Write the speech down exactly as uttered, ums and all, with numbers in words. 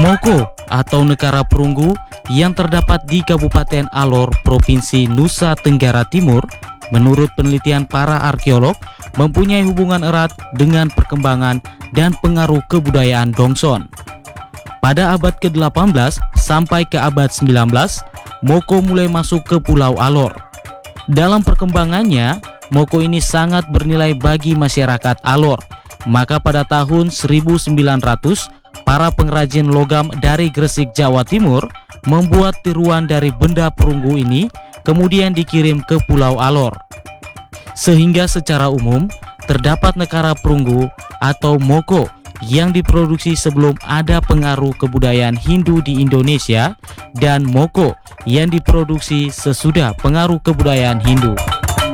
Moko atau negara perunggu yang terdapat di Kabupaten Alor, Provinsi Nusa Tenggara Timur, menurut penelitian para arkeolog, mempunyai hubungan erat dengan perkembangan dan pengaruh kebudayaan Dongson. Pada abad ke delapan belas sampai ke abad sembilan belas, Moko mulai masuk ke Pulau Alor. Dalam perkembangannya, Moko ini sangat bernilai bagi masyarakat Alor. Maka pada tahun seribu sembilan ratus, para pengrajin logam dari Gresik, Jawa Timur membuat tiruan dari benda perunggu ini, kemudian dikirim ke Pulau Alor. Sehingga secara umum terdapat negara perunggu atau Moko yang diproduksi sebelum ada pengaruh kebudayaan Hindu di Indonesia, dan Moko yang diproduksi sesudah pengaruh kebudayaan Hindu.